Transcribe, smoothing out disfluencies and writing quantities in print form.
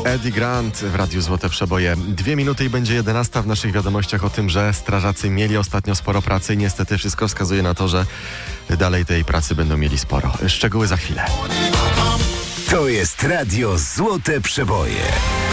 Eddie Grant w Radiu Złote Przeboje. 2 minuty i będzie 11. W naszych wiadomościach o tym, że strażacy mieli ostatnio sporo pracy i niestety wszystko wskazuje na to, że dalej tej pracy będą mieli sporo. Szczegóły za chwilę. To jest Radio Złote Przeboje.